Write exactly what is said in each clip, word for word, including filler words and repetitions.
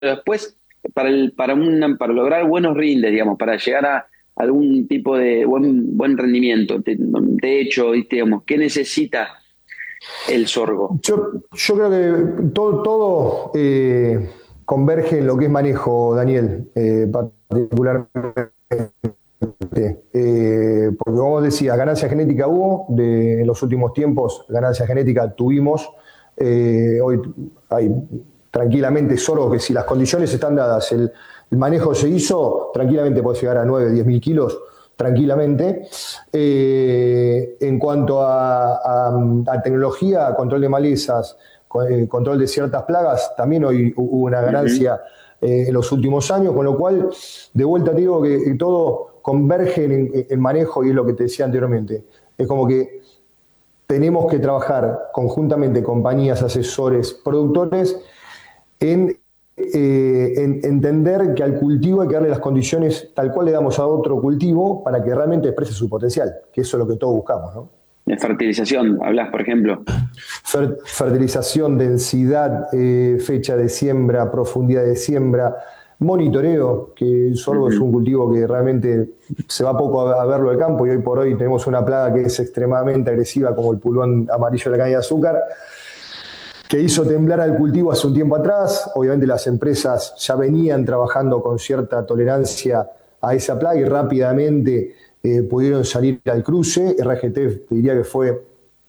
después, para, el, para, una, para lograr buenos rindes, digamos, para llegar a algún tipo de buen, buen rendimiento, de, de hecho, digamos, ¿qué necesita el sorgo? Yo, yo creo que todo, todo eh, converge en lo que es manejo, Daniel, eh, particularmente. Eh, porque como decía, ganancia genética hubo, de, en los últimos tiempos ganancia genética tuvimos. Eh, hoy hay tranquilamente sorgo que si las condiciones están dadas, el, el manejo se hizo, tranquilamente puede llegar a nueve, diez mil kilos, tranquilamente. Eh, en cuanto a, a, a, tecnología, control de malezas, eh, control de ciertas plagas, también hoy hubo una Uh -huh. ganancia eh, en los últimos años, con lo cual, de vuelta te digo que todo converge en el manejo y es lo que te decía anteriormente. Es como que tenemos que trabajar conjuntamente compañías, asesores, productores en, eh, en entender que al cultivo hay que darle las condiciones tal cual le damos a otro cultivo para que realmente exprese su potencial, que eso es lo que todos buscamos, ¿no? De fertilización, hablas, por ejemplo. Fer, fertilización, densidad, eh, fecha de siembra, profundidad de siembra, monitoreo, que el Uh sorgo es -huh. un cultivo que realmente se va poco a, a verlo al campo y hoy por hoy tenemos una plaga que es extremadamente agresiva como el pulgón amarillo de la caña de azúcar, que hizo temblar al cultivo hace un tiempo atrás. Obviamente las empresas ya venían trabajando con cierta tolerancia a esa plaga y rápidamente eh, pudieron salir al cruce. R G T te diría que fue,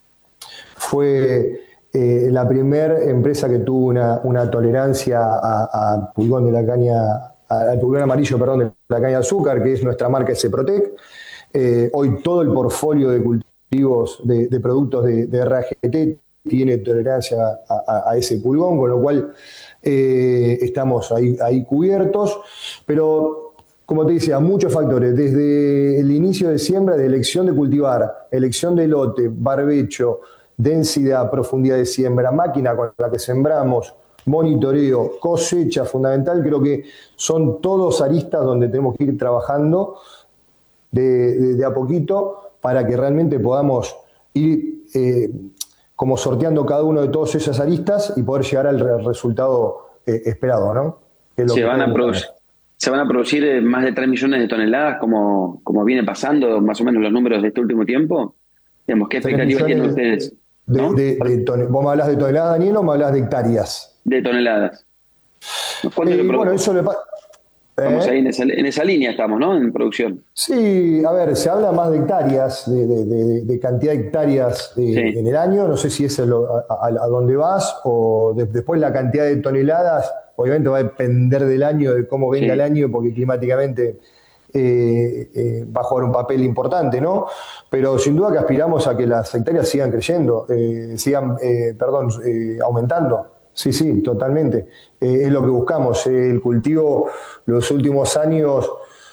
fue eh, la primera empresa que tuvo una, una tolerancia a, a pulgón de la caña, al pulgón amarillo, perdón, de la caña de azúcar, que es nuestra marca S-Protec. Eh, hoy todo el portfolio de cultivos de, de productos de, de R G T tiene tolerancia a, a, a ese pulgón, con lo cual eh, estamos ahí, ahí cubiertos, pero como te decía, muchos factores, desde el inicio de siembra, de elección de cultivar, elección de lote, barbecho, densidad, profundidad de siembra, máquina con la que sembramos, monitoreo, cosecha fundamental, creo que son todos aristas donde tenemos que ir trabajando de, de, de a poquito para que realmente podamos ir eh, como sorteando cada uno de todas esas aristas y poder llegar al re resultado eh, esperado, ¿no? Que es lo Se que van todos a producir, buscamos. se van a producir eh, más de tres millones de toneladas, como, como viene pasando más o menos los números de este último tiempo. Digamos, ¿qué tres expectativas tienen millones ustedes, de, no? de, de toneladas. ¿Vos me hablas de toneladas, Daniel, o me hablas de hectáreas? De toneladas. ¿Cuánto se Eh, bueno, produjo? eso le pasa. Estamos ahí ¿Eh? en esa, en esa línea, estamos, ¿no? En producción. Sí, a ver, se habla más de hectáreas, de, de, de, de cantidad de hectáreas eh, Sí, en el año, no sé si es a, lo, a, a, a dónde vas, o de, después la cantidad de toneladas, obviamente va a depender del año, de cómo venga el sí. año, porque climáticamente eh, eh, va a jugar un papel importante, ¿no? Pero sin duda que aspiramos a que las hectáreas sigan creciendo, eh, sigan, eh, perdón, eh, aumentando. Sí, sí, totalmente. Eh, es lo que buscamos. El cultivo, los últimos años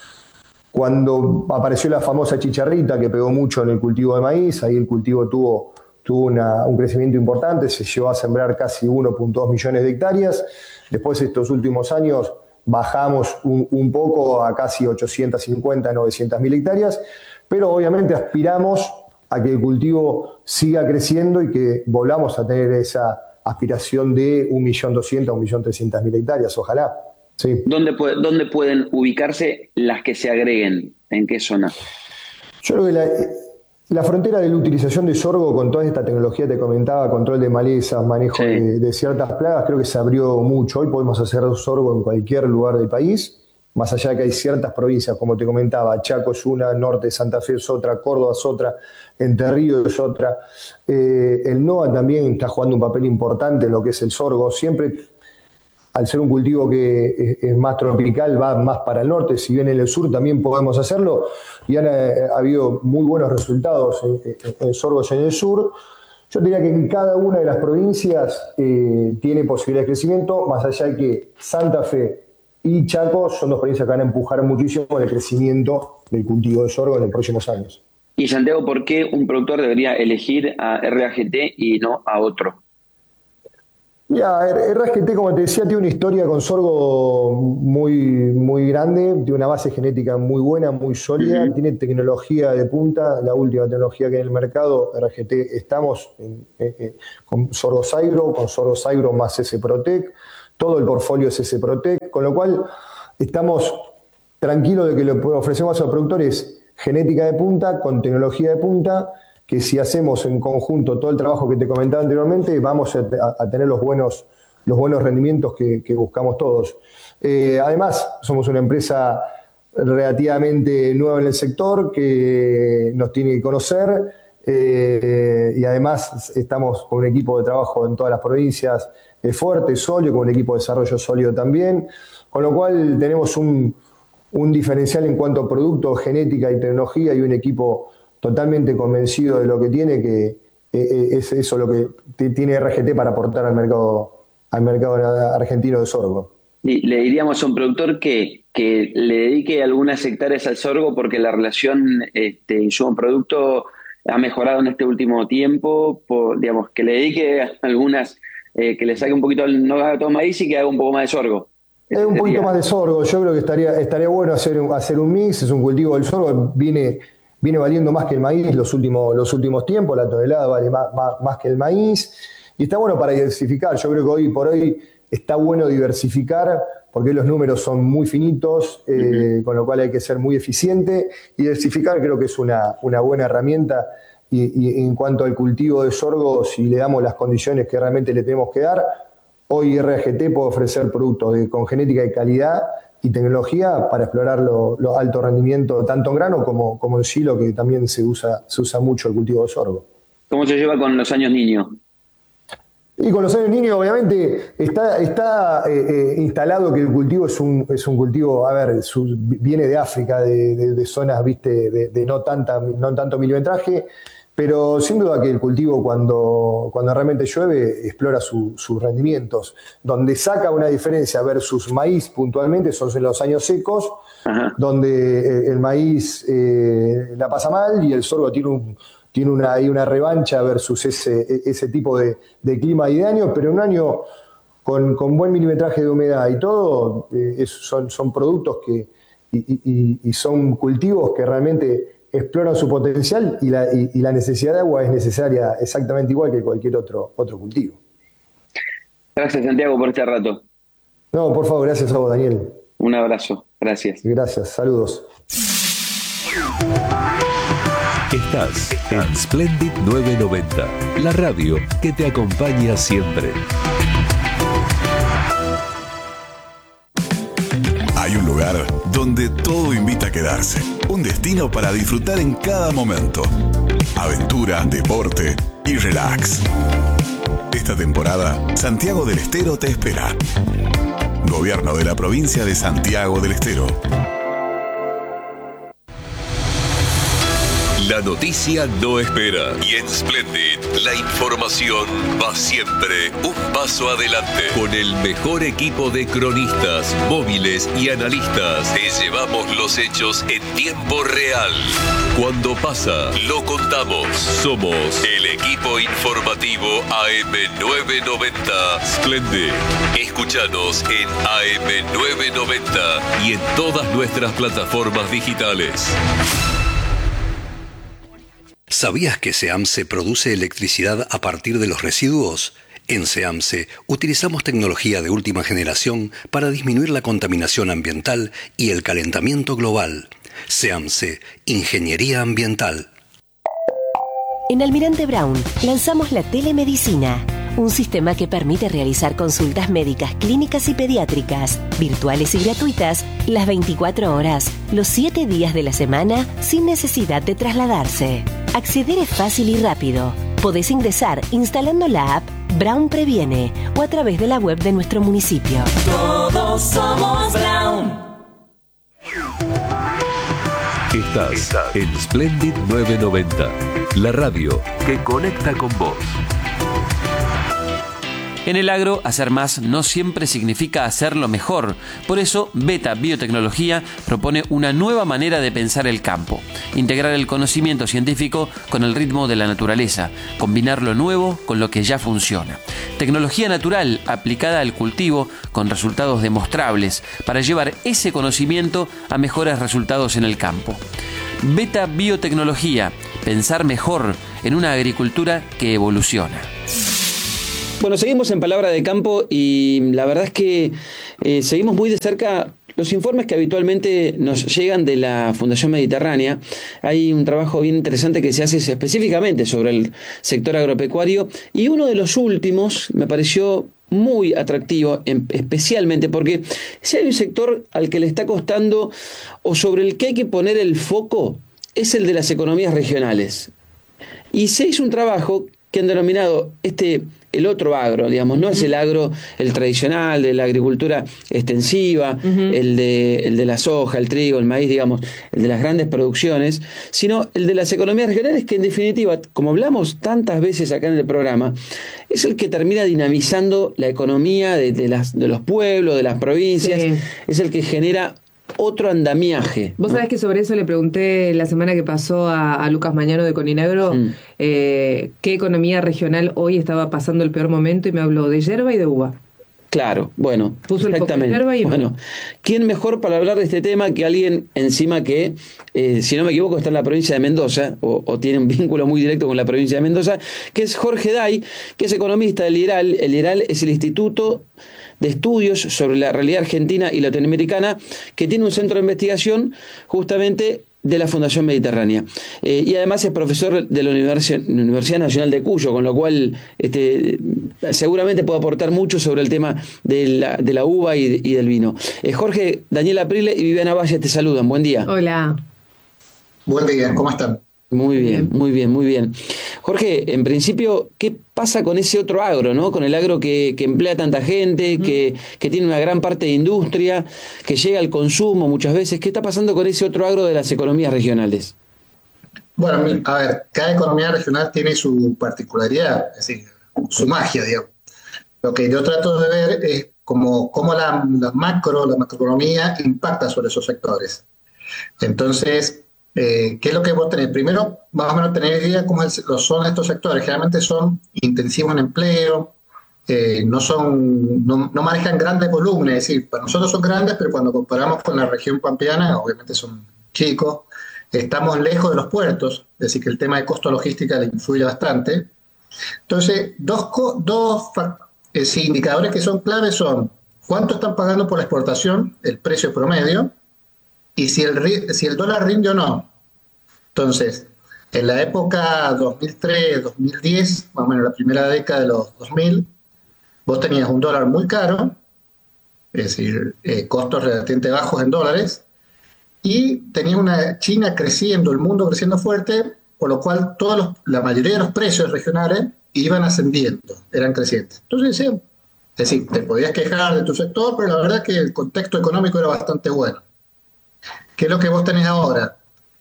cuando apareció la famosa chicharrita que pegó mucho en el cultivo de maíz, ahí el cultivo tuvo, tuvo una, un crecimiento importante, se llegó a sembrar casi uno punto dos millones de hectáreas. Después, estos últimos años, bajamos un, un poco a casi ochocientas cincuenta, novecientas mil hectáreas, pero obviamente aspiramos a que el cultivo siga creciendo y que volvamos a tener esa aspiración de un millón doscientas, un millón trescientas mil hectáreas, ojalá. Sí. ¿Dónde, puede- dónde pueden ubicarse las que se agreguen? ¿En qué zona? Yo creo que la, la frontera de la utilización de sorgo con toda esta tecnología te comentaba, control de malezas, manejo Sí, de, de ciertas plagas, creo que se abrió mucho. Hoy podemos hacer sorgo en cualquier lugar del país, más allá de que hay ciertas provincias, como te comentaba, Chaco es una, Norte de Santa Fe es otra, Córdoba es otra, Entre Ríos es otra. Eh, el NOA también está jugando un papel importante en lo que es el sorgo. Siempre al ser un cultivo que es, más tropical, va más para el norte, si bien en el sur también podemos hacerlo, y han eh, ha habido muy buenos resultados en, en, en sorgos en el sur. Yo diría que en cada una de las provincias eh, tiene posibilidad de crecimiento, más allá de que Santa Fe y Chaco son dos provincias que van a empujar muchísimo el crecimiento del cultivo de sorgo en los próximos años. y Santiago, ¿por qué un productor debería elegir a R A G T y no a otro? Ya, R G T, como te decía, tiene una historia con sorgo muy, muy grande, tiene una base genética muy buena, muy sólida, Ujú. tiene tecnología de punta, la última tecnología que hay en el mercado, R G T, estamos en, eh, eh, con Sorgo Saigro, con Sorgo Saigro más S-Protec, todo el portfolio es S-Protec, con lo cual estamos tranquilos de que lo que ofrecemos a los productores genética de punta, con tecnología de punta, que si hacemos en conjunto todo el trabajo que te comentaba anteriormente, vamos a, a tener los buenos, los buenos rendimientos que, que buscamos todos. Eh, además, somos una empresa relativamente nueva en el sector que nos tiene que conocer eh, y además estamos con un equipo de trabajo en todas las provincias eh, fuerte, sólido, con un equipo de desarrollo sólido también, con lo cual tenemos un, un diferencial en cuanto a producto, genética y tecnología y un equipo totalmente convencido de lo que tiene, que eh, es eso lo que tiene R G T para aportar al mercado, al mercado argentino de sorgo. Y le diríamos a un productor que, que le dedique algunas hectáreas al sorgo porque la relación este, insumo-producto ha mejorado en este último tiempo, por, digamos, que le dedique algunas, eh, que le saque un poquito, no haga todo maíz y que haga un poco más de sorgo. Es un poquito más de sorgo, yo creo que estaría, estaría bueno hacer, hacer un mix, es un cultivo del sorgo, viene, viene valiendo más que el maíz los últimos, los últimos tiempos, la tonelada vale más, más, más que el maíz, y está bueno para diversificar, yo creo que hoy por hoy está bueno diversificar porque los números son muy finitos, eh, uh-huh. con lo cual hay que ser muy eficiente. Y diversificar creo que es una, una buena herramienta. Y, y en cuanto al cultivo de sorgo, si le damos las condiciones que realmente le tenemos que dar, hoy R G T puede ofrecer productos de, con genética de calidad y tecnología para explorar los lo alto rendimiento, tanto en grano como, como en silo, que también se usa, se usa mucho el cultivo de sorgo. ¿Cómo se lleva con los años niños? Y con los años niños, obviamente, está, está eh, eh, instalado que el cultivo es un, es un cultivo, a ver, su, viene de África, de, de, de zonas, viste, de, de no, tanta, no tanto milimetraje, pero sin duda que el cultivo cuando, cuando realmente llueve explora su, sus rendimientos. Donde saca una diferencia versus maíz puntualmente son en los años secos, ajá, donde eh, el maíz eh, la pasa mal y el sorgo tiene un... tiene una, hay una revancha versus ese, ese tipo de, de clima y de año, pero un año con, con buen milimetraje de humedad y todo, eh, es, son, son productos que, y, y, y son cultivos que realmente exploran su potencial y la, y, y la necesidad de agua es necesaria exactamente igual que cualquier otro, otro cultivo. Gracias, Santiago, por este rato. No, por favor, gracias a vos, Daniel. Un abrazo, gracias. Gracias, saludos. Estás en Splendid novecientos noventa, la radio que te acompaña siempre. Hay un lugar donde todo invita a quedarse. Un destino para disfrutar en cada momento. Aventura, deporte y relax. Esta temporada, Santiago del Estero te espera. Gobierno de la provincia de Santiago del Estero. La noticia no espera y en Splendid la información va siempre un paso adelante. Con el mejor equipo de cronistas, móviles y analistas te llevamos los hechos en tiempo real. Cuando pasa, lo contamos. Somos el equipo informativo A M novecientos noventa Splendid. Escúchanos en A M novecientos noventa y en todas nuestras plataformas digitales. ¿Sabías que SEAMSE produce electricidad a partir de los residuos? En SEAMSE utilizamos tecnología de última generación para disminuir la contaminación ambiental y el calentamiento global. SEAMSE, Ingeniería Ambiental. En Almirante Brown lanzamos la telemedicina, un sistema que permite realizar consultas médicas, clínicas y pediátricas, virtuales y gratuitas, las veinticuatro horas, los siete días de la semana, sin necesidad de trasladarse. Acceder es fácil y rápido. Podés ingresar instalando la app Brown Previene o a través de la web de nuestro municipio. Todos somos Brown. Estás en Splendid novecientos noventa, la radio que conecta con vos. En el agro, hacer más no siempre significa hacerlo mejor. Por eso, Beta Biotecnología propone una nueva manera de pensar el campo. Integrar el conocimiento científico con el ritmo de la naturaleza. Combinar lo nuevo con lo que ya funciona. Tecnología natural aplicada al cultivo con resultados demostrables para llevar ese conocimiento a mejores resultados en el campo. Beta Biotecnología. Pensar mejor en una agricultura que evoluciona. Bueno, seguimos en Palabra de Campo y la verdad es que eh, seguimos muy de cerca los informes que habitualmente nos llegan de la Fundación Mediterránea. Hay un trabajo bien interesante que se hace específicamente sobre el sector agropecuario y uno de los últimos me pareció muy atractivo, especialmente porque si hay un sector al que le está costando o sobre el que hay que poner el foco es el de las economías regionales. Y se hizo un trabajo que han denominado este el otro agro, digamos, no uh-huh. es el agro, el tradicional, de la agricultura extensiva, uh-huh. el, de, el de la soja, el trigo, el maíz, digamos, el de las grandes producciones, sino el de las economías regionales que en definitiva, como hablamos tantas veces acá en el programa, es el que termina dinamizando la economía de, de, las, de los pueblos, de las provincias, sí. es el que genera otro andamiaje. Vos sabés que sobre eso le pregunté la semana que pasó a, a Lucas Mañano de Coninagro mm. eh, qué economía regional hoy estaba pasando el peor momento y me habló de yerba y de uva. Claro, bueno, puso exactamente. El yerba y bueno, ¿quién mejor para hablar de este tema que alguien encima que, eh, si no me equivoco, está en la provincia de Mendoza o, o tiene un vínculo muy directo con la provincia de Mendoza, que es Jorge Day, que es economista del I R A L. El I R A L es el Instituto de Estudios sobre la Realidad Argentina y Latinoamericana, que tiene un centro de investigación justamente de la Fundación Mediterránea. Eh, y además es profesor de la Universidad, Universidad Nacional de Cuyo, con lo cual este, seguramente puede aportar mucho sobre el tema de la, de la uva y, y del vino. Eh, Jorge, Daniela Aprile y Viviana Valle te saludan. Buen día. Hola. Buen día, ¿cómo están? Muy bien, muy bien, muy bien. Jorge, en principio, ¿qué pasa con ese otro agro, ¿no? Con el agro que, que emplea tanta gente, mm. que, que tiene una gran parte de industria, que llega al consumo muchas veces. ¿Qué está pasando con ese otro agro de las economías regionales? Bueno, a ver, cada economía regional tiene su particularidad, es decir, su magia, digamos. Lo que yo trato de ver es cómo, cómo la, la macro, la macroeconomía impacta sobre esos sectores. Entonces, Eh, ¿qué es lo que vos tenés? Primero, más o menos tener idea cómo es, lo son estos sectores. Generalmente son intensivos en empleo, eh, no, son, no, no manejan grandes volúmenes, es decir, para nosotros son grandes, pero cuando comparamos con la región pampeana, obviamente son chicos. Estamos lejos de los puertos, es decir, que el tema de costo logística le influye bastante. Entonces, dos, dos eh, sí, indicadores que son claves son cuánto están pagando por la exportación, el precio promedio, y si el, si el dólar rinde o no. Entonces, en la época dos mil tres, dos mil diez, más o menos la primera década de los dos mil, vos tenías un dólar muy caro, es decir, eh, costos relativamente bajos en dólares, y tenías una China creciendo, el mundo creciendo fuerte, por lo cual todos los, la mayoría de los precios regionales iban ascendiendo, eran crecientes. Entonces, sí, es decir, te podías quejar de tu sector, pero la verdad es que el contexto económico era bastante bueno. ¿Qué es lo que vos tenés ahora?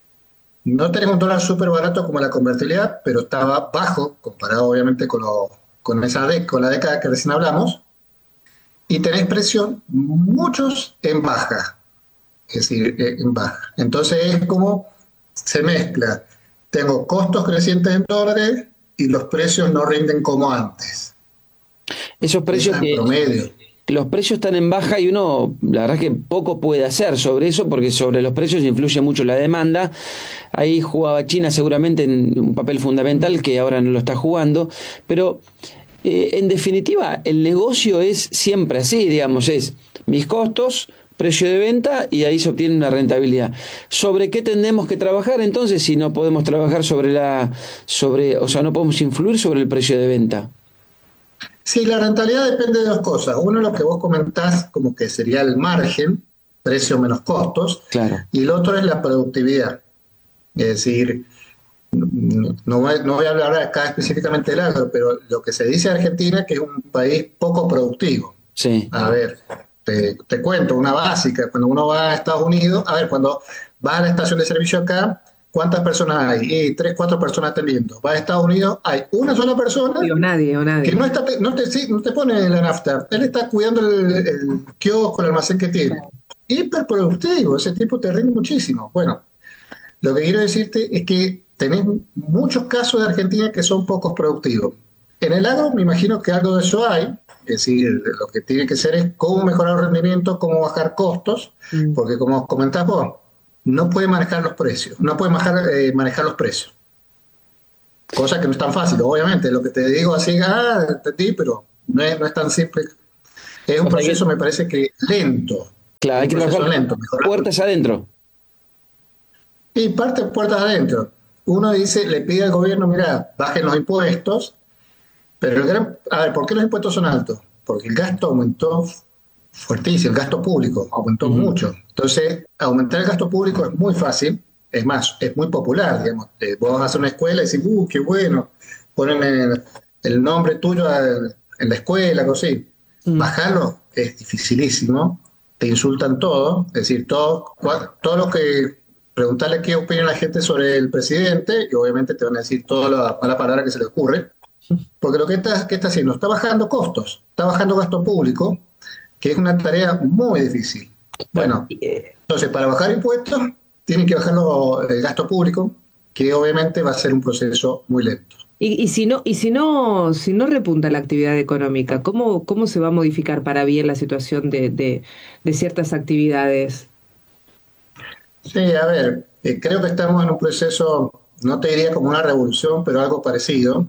No tenés un dólar súper barato como la convertibilidad, pero estaba bajo, comparado obviamente con, lo, con, esa de, con la década que recién hablamos, y tenés precios muchos en baja, es decir, en baja. Entonces es como se mezcla. Tengo costos crecientes en dólares y los precios no rinden como antes. Esos precios en promedio. Los precios están en baja y uno, la verdad es que poco puede hacer sobre eso, porque sobre los precios influye mucho la demanda. Ahí jugaba China seguramente en un papel fundamental que ahora no lo está jugando, pero eh, en definitiva el negocio es siempre así, digamos, es mis costos, precio de venta y ahí se obtiene una rentabilidad. ¿Sobre qué tenemos que trabajar entonces si no podemos trabajar sobre la, sobre, o sea, no podemos influir sobre el precio de venta? Sí, la rentabilidad depende de dos cosas. Uno, lo que vos comentás, como que sería el margen, precio menos costos, claro. Y el otro es la productividad. Es decir, no, no, voy, no voy a hablar acá específicamente del agro, pero lo que se dice de Argentina es que es un país poco productivo. Sí. A ver, te, te cuento una básica. Cuando uno va a Estados Unidos, a ver, cuando va a la estación de servicio acá, ¿cuántas personas hay? Y tres, cuatro personas atendiendo. Va a Estados Unidos, hay una sola persona o nadie, o nadie. que no, está, no, te, sí, no te pone la nafta. Él está cuidando el, el kiosco, el almacén que tiene. Hiperproductivo, ese tipo te rinde muchísimo. Bueno, lo que quiero decirte es que tenés muchos casos de Argentina que son pocos productivos. En el agro me imagino que algo de eso hay. Es decir, lo que tiene que ser es cómo mejorar el rendimiento, cómo bajar costos, mm. porque como comentás vos, no puede manejar los precios, no puede manejar, eh, manejar los precios. Cosa que no es tan fácil, obviamente. Lo que te digo así, ah, entendí, pero no es, no es tan simple. Es un O sea proceso, que- me parece que lento. Claro, hay Un que proceso trabajar lento, mejorando. puertas adentro. Y parte puertas adentro. Uno dice, le pide al gobierno, mira, bajen los impuestos, pero el gran, a ver, ¿por qué los impuestos son altos? Porque el gasto aumentó fuertísimo, el gasto público aumentó Ujú. mucho. Entonces, aumentar el gasto público es muy fácil, es más, es muy popular, digamos. Eh, vos vas a hacer una escuela y decís, uh, qué bueno, ponen el, el nombre tuyo a- en la escuela, algo así. Mm. Bajarlo es dificilísimo, te insultan todo, es decir, todo, cua- todo lo que preguntarle qué opina la gente sobre el presidente, y obviamente te van a decir toda la mala palabra que se le ocurre, porque lo que está, que está haciendo, está bajando costos, está bajando gasto público, que es una tarea muy difícil. Bueno, entonces para bajar impuestos, tienen que bajar lo- el gasto público, que obviamente va a ser un proceso muy lento. Y, y si no, y si no, si no repunta la actividad económica, ¿cómo, cómo se va a modificar para bien la situación de, de, de ciertas actividades? Sí, a ver, eh, creo que estamos en un proceso, no te diría como una revolución, pero algo parecido,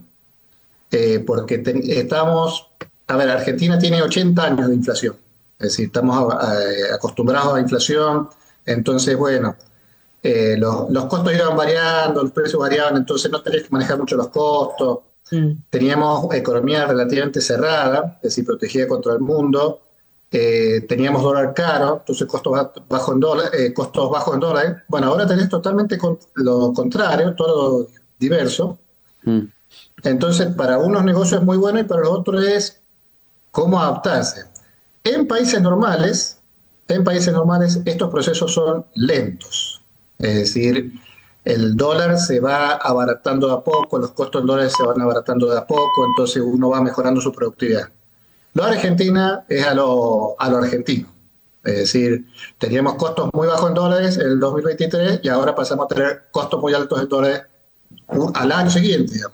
eh, porque te- estamos, a ver, Argentina tiene ochenta años de inflación, es decir, estamos a- a- acostumbrados a inflación, entonces, bueno, eh, los, los costos iban variando, los precios variaban, entonces no tenés que manejar mucho los costos. Mm. Teníamos economía relativamente cerrada, es decir, protegida contra el mundo. Eh, teníamos dólar caro, entonces costos ba- bajos en dólar, eh, costos bajos en dólares. Bueno, ahora tenés totalmente con- lo contrario, todo diverso. Mm. Entonces, para unos negocios es muy bueno y para los otros es cómo adaptarse. En países normales, en países normales estos procesos son lentos. Es decir, el dólar se va abaratando de a poco, los costos en dólares se van abaratando de a poco, entonces uno va mejorando su productividad. Lo de Argentina es a lo, a lo argentino. Es decir, teníamos costos muy bajos en dólares en el dos mil veintitrés y ahora pasamos a tener costos muy altos en dólares un- al año siguiente, digamos.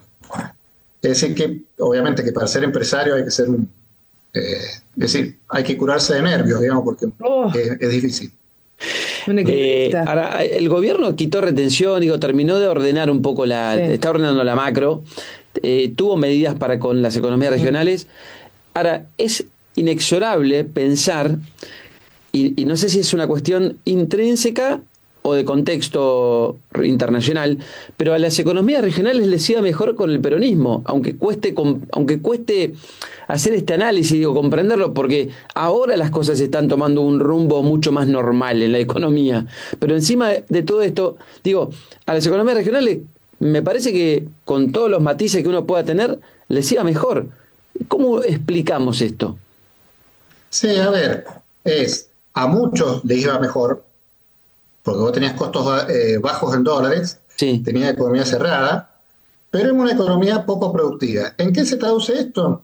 Es decir, que obviamente que para ser empresario hay que ser un... eh, es decir, hay que curarse de nervios, digamos, porque Oh. es, es difícil. Un Eh, equilibrista. ahora, el gobierno quitó retención, digo, terminó de ordenar un poco la, Sí. está ordenando la macro, eh, tuvo medidas para con las economías regionales. Ahora, es inexorable pensar, y, y no sé si es una cuestión intrínseca o de contexto internacional, pero a las economías regionales les iba mejor con el peronismo, aunque cueste, com- aunque cueste hacer este análisis, digo, comprenderlo, porque ahora las cosas están tomando un rumbo mucho más normal en la economía. Pero encima de, de todo esto, digo, a las economías regionales me parece que con todos los matices que uno pueda tener, les iba mejor. ¿Cómo explicamos esto? Sí, a ver, es, a muchos les iba mejor, porque vos tenías costos eh, bajos en dólares, Sí. tenías economía cerrada, pero en una economía poco productiva. ¿En qué se traduce esto?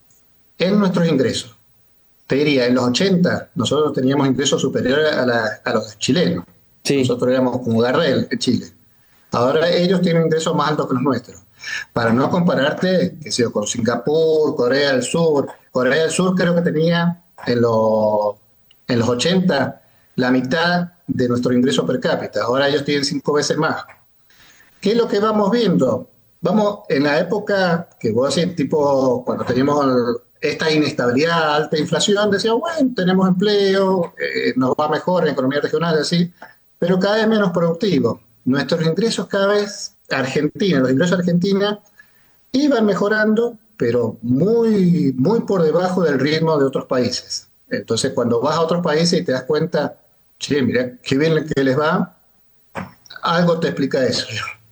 En nuestros ingresos. Te diría, en los ochenta nosotros teníamos ingresos superiores a, la- a los chilenos. Sí. Nosotros éramos como Gardel en Chile. Ahora ellos tienen ingresos más altos que los nuestros. Para no compararte, qué sé yo, con Singapur, Corea del Sur. Corea del Sur creo que tenía en, los en los ochenta la mitad de nuestro ingreso per cápita. Ahora ellos tienen cinco veces más. ¿Qué es lo que vamos viendo? Vamos, en la época que vos decís, tipo, cuando teníamos el- esta inestabilidad, alta inflación, decíamos, bueno, tenemos empleo, eh, nos va mejor en economía regional, así, pero cada vez menos productivo. Nuestros ingresos cada vez, Argentina, los ingresos de Argentina iban mejorando, pero muy, muy por debajo del ritmo de otros países. Entonces, cuando vas a otros países y te das cuenta, che, mira, qué bien que les va, algo te explica eso.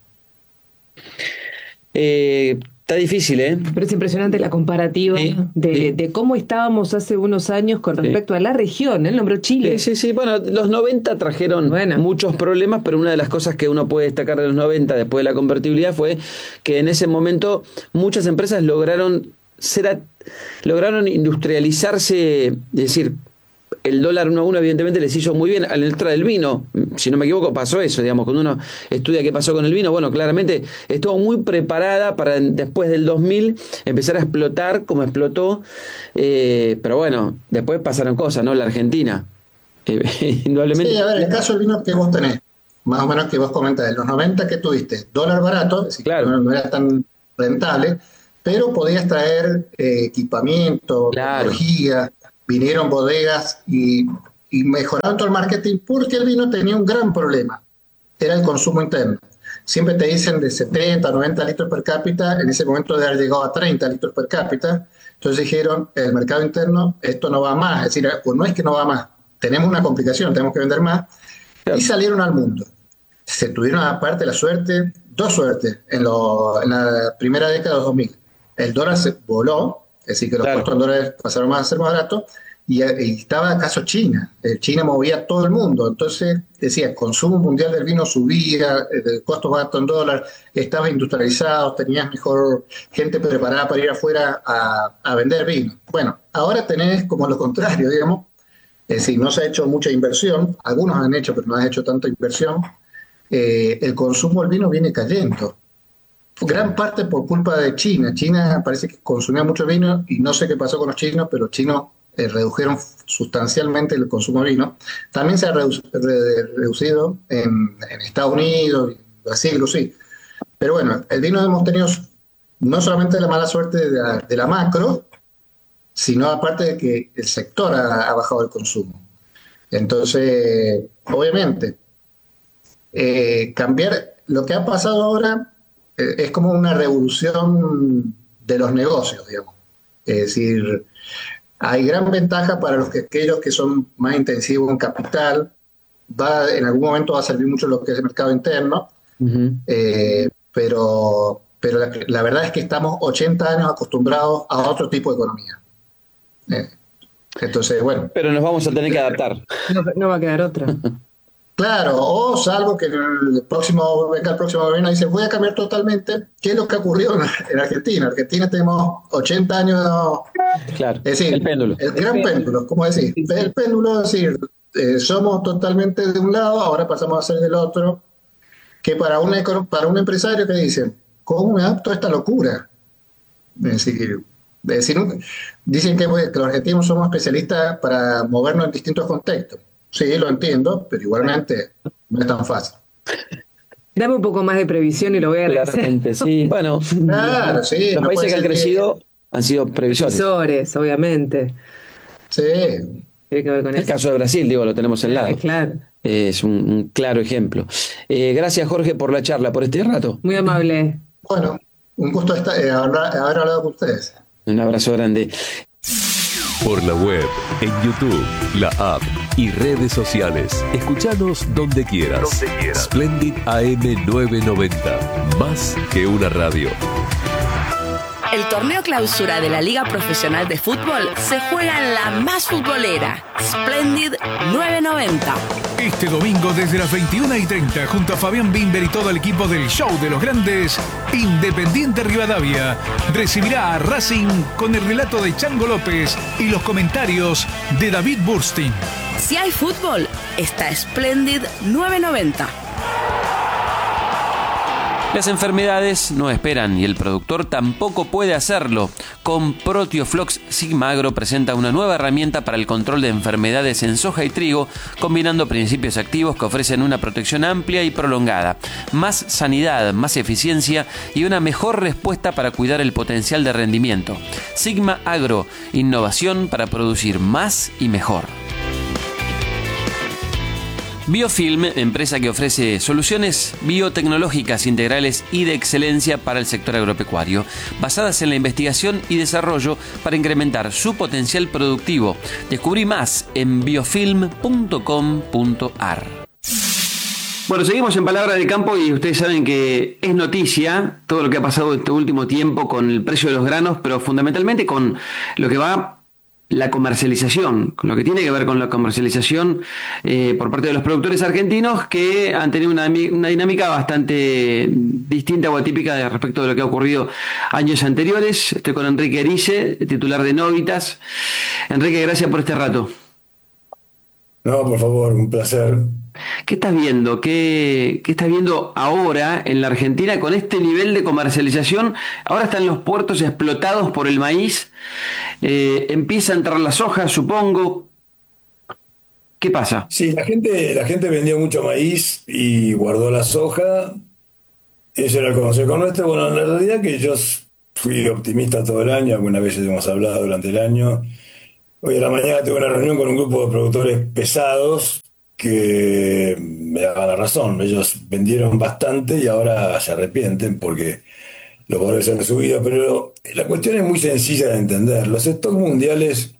Eh, está difícil, ¿eh? Pero es impresionante la comparativa Sí, de, sí. de cómo estábamos hace unos años con Sí. respecto a la región. Él nombró Chile. Sí, sí, sí. Bueno, los noventa trajeron Bueno. muchos problemas, pero una de las cosas que uno puede destacar de los noventa después de la convertibilidad fue que en ese momento muchas empresas lograron ser a- lograron industrializarse, es decir, el dólar uno a uno evidentemente les hizo muy bien. Al entrar el vino, si no me equivoco, pasó eso, digamos, cuando uno estudia qué pasó con el vino, bueno, claramente estuvo muy preparada para después del dos mil empezar a explotar como explotó, eh, pero bueno, después pasaron cosas, ¿no? La Argentina, eh, indudablemente. Sí, a ver, el caso del vino que vos tenés, más o menos que vos comentás, de los noventa que tuviste, dólar barato, es decir, Claro. no, no era tan rentable, pero podías traer eh, equipamiento, Claro. tecnología, vinieron bodegas y, y mejoraron todo el marketing porque el vino tenía un gran problema, era el consumo interno. Siempre te dicen de setenta, noventa litros per cápita, en ese momento de haber llegado a treinta litros per cápita, entonces dijeron, el mercado interno, esto no va más, es decir, pues no es que no va más, tenemos una complicación, tenemos que vender más, y salieron al mundo. Se tuvieron aparte la suerte, dos suertes, en, lo, en la primera década de los dos mil. El dólar se voló, es decir, que los Claro. costos en dólares pasaron más a ser más baratos, y, y estaba acaso China. Eh, China movía a todo el mundo, entonces decía, el consumo mundial del vino subía, el costo barato en dólar, estaba industrializado, tenías mejor gente preparada para ir afuera a, a vender vino. Bueno, ahora tenés como lo contrario, digamos, es decir, no se ha hecho mucha inversión, algunos han hecho, pero no han hecho tanta inversión. Eh, el consumo del vino viene cayendo. Gran parte por culpa de China. China parece que consumía mucho vino y no sé qué pasó con los chinos, pero los chinos eh, redujeron sustancialmente el consumo de vino. También se ha redu- re- reducido en, en Estados Unidos, Brasil, sí. Pero bueno, el vino hemos tenido no solamente la mala suerte de la, de la macro, sino aparte de que el sector ha, ha bajado el consumo. Entonces, obviamente, eh, cambiar lo que ha pasado ahora eh, es como una revolución de los negocios, digamos. Es decir, hay gran ventaja para los que, aquellos que son más intensivos en capital, va, en algún momento va a servir mucho lo que es el mercado interno, Uh-huh. eh, pero, pero la, la verdad es que estamos ochenta años acostumbrados a otro tipo de economía. Eh, entonces, bueno. Pero nos vamos a tener que adaptar. No, no va a quedar otra. Claro, o salvo que el próximo, venga el próximo gobierno y dice, voy a cambiar totalmente. ¿Qué es lo que ocurrió en, en Argentina? En Argentina tenemos ochenta años. Claro, es decir, el péndulo. El gran péndulo, ¿cómo decir? El péndulo, es decir, eh, somos totalmente de un lado, ahora pasamos a ser del otro. Que para, una, para un empresario que dice, ¿cómo me adapto a esta locura? Es decir, es decir dicen que, pues, que los argentinos somos especialistas para movernos en distintos contextos. Sí, lo entiendo, pero igualmente no es tan fácil. Dame un poco más de previsión y lo voy a agradecer. Claramente, sí. Bueno, claro, sí, los no países puede que han ser crecido han sido previsores. Previsores, obviamente. Sí. Tiene que ver con El eso. caso de Brasil, digo, lo tenemos al lado. Claro. Eh, es un, un claro ejemplo. Eh, gracias, Jorge, por la charla, por este rato. Muy amable. Bueno, un gusto estar, eh, hablar- haber hablado con ustedes. Un abrazo grande. Por la web, en YouTube, la app y redes sociales. Escuchanos donde quieras. Donde quieras. Splendid A M novecientos noventa. Más que una radio. El torneo clausura de la Liga Profesional de Fútbol se juega en la más futbolera, Splendid novecientos noventa. Este domingo desde las veintiuna y treinta, junto a Fabián Bimber y todo el equipo del Show de los Grandes, Independiente Rivadavia recibirá a Racing con el relato de Chango López y los comentarios de David Burstein. Si hay fútbol, está Splendid novecientos noventa. Las enfermedades no esperan y el productor tampoco puede hacerlo. Con Proteoflox, Sigma Agro presenta una nueva herramienta para el control de enfermedades en soja y trigo, combinando principios activos que ofrecen una protección amplia y prolongada, más sanidad, más eficiencia y una mejor respuesta para cuidar el potencial de rendimiento. Sigma Agro, innovación para producir más y mejor. Biofilm, empresa que ofrece soluciones biotecnológicas integrales y de excelencia para el sector agropecuario, basadas en la investigación y desarrollo para incrementar su potencial productivo. Descubrí más en biofilm punto com punto a r. Bueno, seguimos en Palabra de Campo y ustedes saben que es noticia todo lo que ha pasado este último tiempo con el precio de los granos, pero fundamentalmente con lo que va la comercialización, con lo que tiene que ver con la comercialización eh, por parte de los productores argentinos, que han tenido una, una dinámica bastante distinta o atípica de respecto de lo que ha ocurrido años anteriores. Estoy con Enrique Erice, titular de Novitas. Enrique, gracias por este rato. No, por favor, un placer. ¿Qué estás viendo? ¿Qué, qué estás viendo ahora en la Argentina con este nivel de comercialización? Ahora están los puertos explotados por el maíz. Eh, empieza a entrar la soja, supongo. ¿Qué pasa? Sí, la gente, la gente vendió mucho maíz y guardó la soja. Eso era el consejo nuestro. Bueno, la realidad es que yo fui optimista todo el año, algunas veces hemos hablado durante el año. Hoy a la mañana tuve una reunión con un grupo de productores pesados que me daban la razón. Ellos vendieron bastante y ahora se arrepienten porque los valores han subido, pero la cuestión es muy sencilla de entender. Los stocks mundiales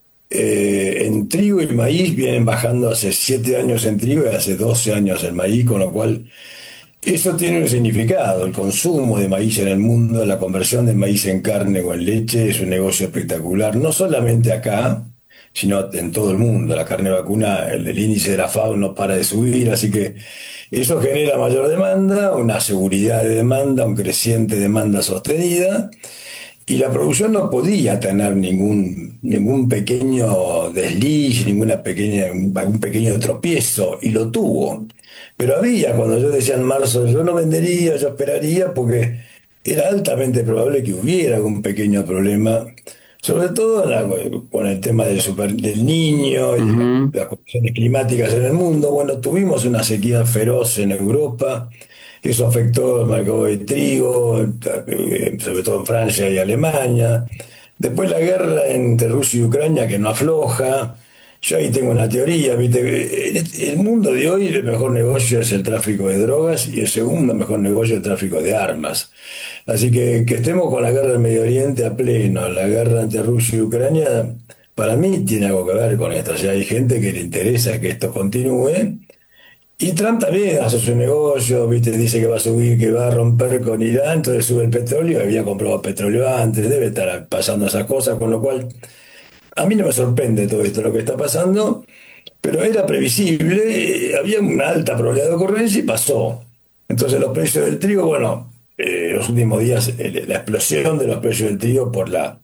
eh, en trigo y maíz vienen bajando hace siete años en trigo y hace doce años en maíz, con lo cual eso tiene un significado. El consumo de maíz en el mundo, la conversión de maíz en carne o en leche es un negocio espectacular, no solamente acá, sino en todo el mundo. La carne vacuna, el, el índice de la FAO no para de subir, así que eso genera mayor demanda, una seguridad de demanda, un creciente demanda sostenida, y la producción no podía tener ningún, ningún pequeño desliz, ninguna pequeña, un pequeño tropiezo, y lo tuvo. Pero había, cuando yo decía en marzo, yo no vendería, yo esperaría, porque era altamente probable que hubiera algún pequeño problema, sobre todo la, con el tema del, super, del niño y uh-huh. las condiciones climáticas en el mundo. Bueno, tuvimos una sequía feroz en Europa, eso afectó el mercado de trigo, sobre todo en Francia y Alemania. Después la guerra entre Rusia y Ucrania, que no afloja. Yo ahí tengo una teoría, ¿viste? En el mundo de hoy el mejor negocio es el tráfico de drogas y el segundo mejor negocio es el tráfico de armas. Así que que estemos con la guerra del Medio Oriente a pleno, la guerra entre Rusia y Ucrania, para mí tiene algo que ver con esto. O sea, hay gente que le interesa que esto continúe. Y Trump también hace su negocio, ¿viste? Dice que va a subir, que va a romper con Irán, entonces sube el petróleo, había comprado petróleo antes, debe estar pasando esas cosas, con lo cual a mí no me sorprende todo esto lo que está pasando, pero era previsible, había una alta probabilidad de ocurrencia y pasó. Entonces los precios del trigo, bueno, eh, los últimos días eh, la explosión de los precios del trigo por la,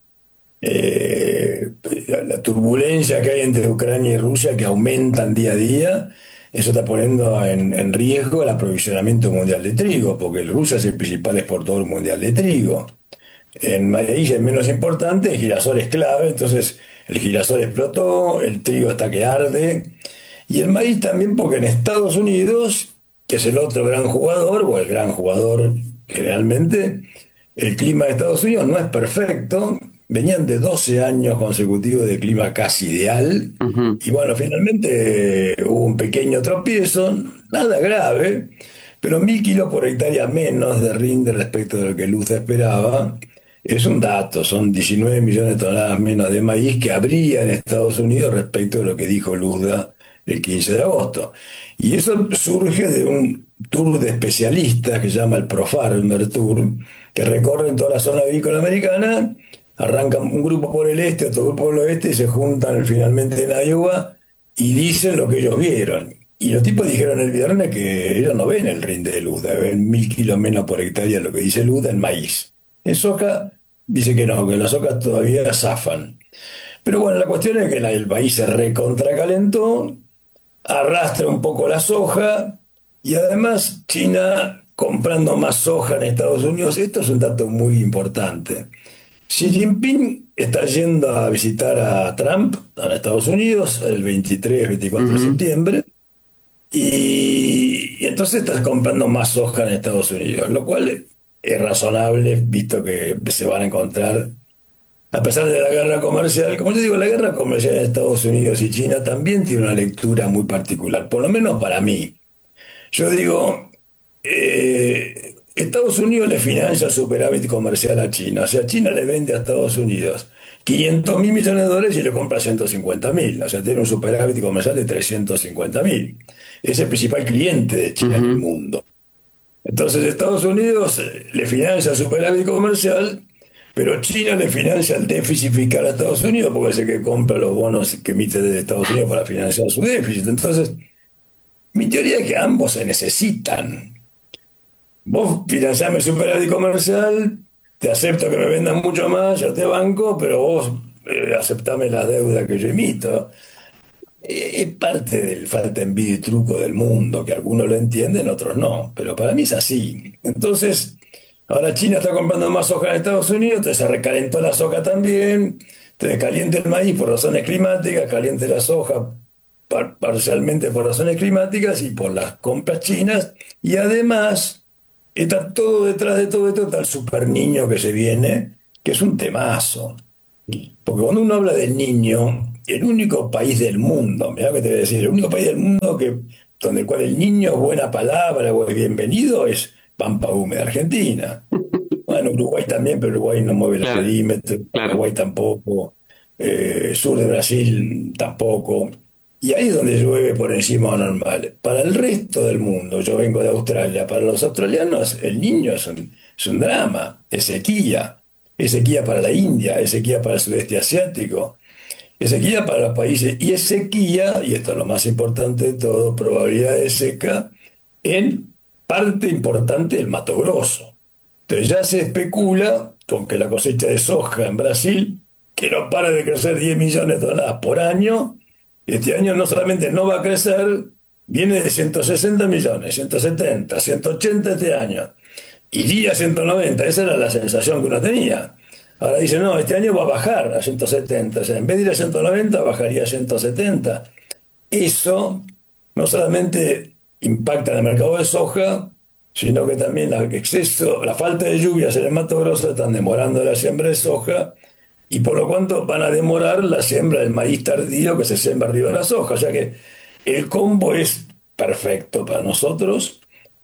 eh, la, la turbulencia que hay entre Ucrania y Rusia, que aumentan día a día, eso está poniendo en, en riesgo el aprovisionamiento mundial de trigo, porque Rusia es el principal exportador mundial de trigo. En maíz es menos importante, el girasol es clave, entonces el girasol explotó, el trigo está que arde, y el maíz también porque en Estados Unidos, que es el otro gran jugador, o el gran jugador generalmente, el clima de Estados Unidos no es perfecto, venían de doce años consecutivos de clima casi ideal, uh-huh. y bueno, finalmente eh, hubo un pequeño tropiezo, nada grave, pero mil kilos por hectárea menos de rinde respecto de lo que Luzda esperaba. Es un dato, son diecinueve millones de toneladas menos de maíz que habría en Estados Unidos respecto de lo que dijo Luzda el quince de agosto. Y eso surge de un tour de especialistas que se llama el ProFarmer Tour, que recorren toda la zona agrícola americana, arrancan un grupo por el este, otro grupo por el oeste, y se juntan finalmente en Iowa y dicen lo que ellos vieron. Y los tipos dijeron el viernes que ellos no ven el rinde de Luzda, ven mil kilos menos por hectárea lo que dice Luzda en maíz. En soja dice que no, que las socas todavía zafan. Pero bueno, la cuestión es que la, el país se recontracalentó, arrastra un poco la soja, y además China comprando más soja en Estados Unidos. Esto es un dato muy importante. Xi Jinping está yendo a visitar a Trump a Estados Unidos el veintitrés, veinticuatro uh-huh. de septiembre, y, y entonces está comprando más soja en Estados Unidos, lo cual es razonable, visto que se van a encontrar, a pesar de la guerra comercial. Como yo digo, la guerra comercial de Estados Unidos y China también tiene una lectura muy particular, por lo menos para mí. Yo digo, eh, Estados Unidos le financia el superávit comercial a China, o sea, China le vende a Estados Unidos quinientos mil millones de dólares y le compra ciento cincuenta mil, o sea, tiene un superávit comercial de trescientos cincuenta mil. Es el principal cliente de China uh-huh. en el mundo. Entonces Estados Unidos le financia el superávit comercial, pero China le financia el déficit fiscal a Estados Unidos porque es el que compra los bonos que emite de Estados Unidos para financiar su déficit. Entonces, mi teoría es que ambos se necesitan. Vos financiame el superávit comercial, te acepto que me vendan mucho más, yo te banco, pero vos eh, aceptame la deuda que yo emito. Es parte del falta envidia y truco del mundo, que algunos lo entienden, otros no, pero para mí es así. Entonces, ahora China está comprando más soja en Estados Unidos, entonces se recalentó la soja también, entonces caliente el maíz por razones climáticas, caliente la soja par- parcialmente por razones climáticas y por las compras chinas, y además está todo detrás de todo esto, está el super niño que se viene, que es un temazo. Porque cuando uno habla del niño, el único país del mundo, mirá que te voy a decir, el único país del mundo que, donde el cual el niño es buena palabra o es bienvenido es Pampa Húmeda, Argentina. Bueno, Uruguay también, pero Uruguay no mueve el perímetro, Uruguay tampoco, eh, sur de Brasil tampoco. Y ahí es donde llueve por encima de lo normal. Para el resto del mundo, yo vengo de Australia, para los australianos el niño es un, es un drama, es sequía. Es sequía para la India, es sequía para el sudeste asiático, es sequía para los países, y es sequía, y esto es lo más importante de todo, probabilidad de seca en parte importante del Mato Grosso. Entonces ya se especula con que la cosecha de soja en Brasil, que no para de crecer diez millones de toneladas por año, este año no solamente no va a crecer, viene de ciento sesenta millones, ciento setenta, ciento ochenta este año. Iría a ciento noventa, esa era la sensación que uno tenía. Ahora dice, no, este año va a bajar a ciento setenta, o sea, en vez de ir a ciento noventa, bajaría a ciento setenta. Eso no solamente impacta en el mercado de soja, sino que también el exceso, la falta de lluvias en el Mato Grosso están demorando la siembra de soja, y por lo cuanto van a demorar la siembra del maíz tardío que se siembra arriba de la soja. O sea que el combo es perfecto para nosotros,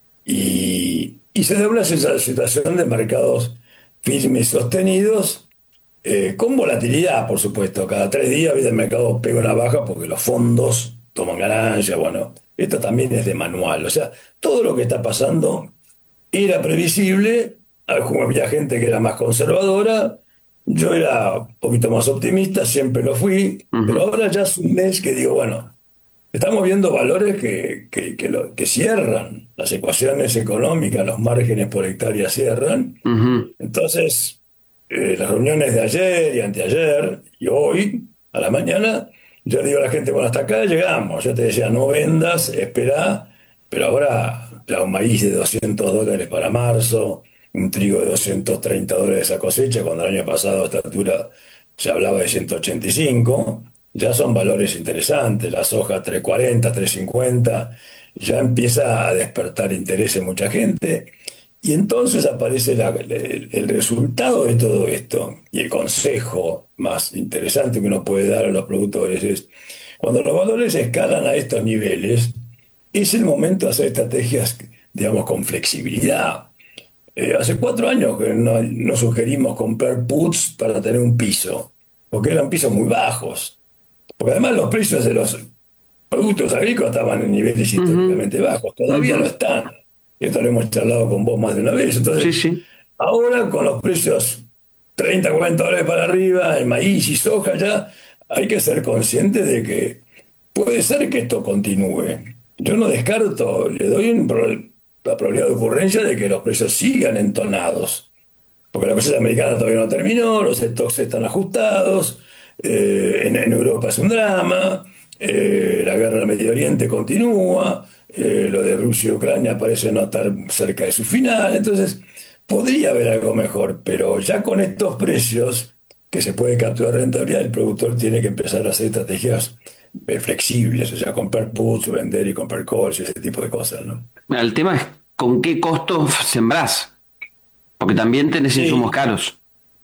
y Y se da una situación de mercados firmes y sostenidos, eh, con volatilidad, por supuesto. Cada tres días el mercado pega una baja porque los fondos toman ganancias. Bueno, esto también es de manual. O sea, todo lo que está pasando era previsible. Había gente que era más conservadora. Yo era un poquito más optimista, siempre lo fui. Uh-huh. Pero ahora ya es un mes que digo, bueno, estamos viendo valores que, que, que, lo, que cierran, las ecuaciones económicas, los márgenes por hectárea cierran. Uh-huh. Entonces, eh, las reuniones de ayer y anteayer y hoy, a la mañana, yo digo a la gente, bueno, hasta acá llegamos. Yo te decía, no vendas, espera, pero ahora ya un maíz de doscientos dólares para marzo, un trigo de doscientos treinta dólares a cosecha, cuando el año pasado a esta altura se hablaba de ciento ochenta y cinco. Ya son valores interesantes, la soja tres cuarenta, tres cincuenta, ya empieza a despertar interés en mucha gente, y entonces aparece la, el, el resultado de todo esto, y el consejo más interesante que uno puede dar a los productores es, cuando los valores escalan a estos niveles, es el momento de hacer estrategias, digamos, con flexibilidad. Eh, hace cuatro años que no, no sugerimos comprar puts para tener un piso, porque eran pisos muy bajos. Porque además los precios de los productos agrícolas estaban en niveles uh-huh. históricamente bajos, todavía uh-huh. no están. Esto lo hemos charlado con vos más de una vez. Entonces, sí, sí. Ahora con los precios treinta, cuarenta dólares para arriba, el maíz y soja, ya hay que ser consciente de que puede ser que esto continúe. Yo no descarto, le doy un pro, la probabilidad de ocurrencia de que los precios sigan entonados. Porque la cosecha americana todavía no terminó, los stocks están ajustados. Eh, en, en Europa es un drama, eh, la guerra del Medio Oriente continúa, eh, lo de Rusia y Ucrania parece no estar cerca de su final, entonces podría haber algo mejor, pero ya con estos precios que se puede capturar rentabilidad, el productor tiene que empezar a hacer estrategias eh, flexibles, o sea, comprar puts, vender y comprar calls y ese tipo de cosas, ¿no? El tema es con qué costo sembrás, porque también tenés sí. insumos caros.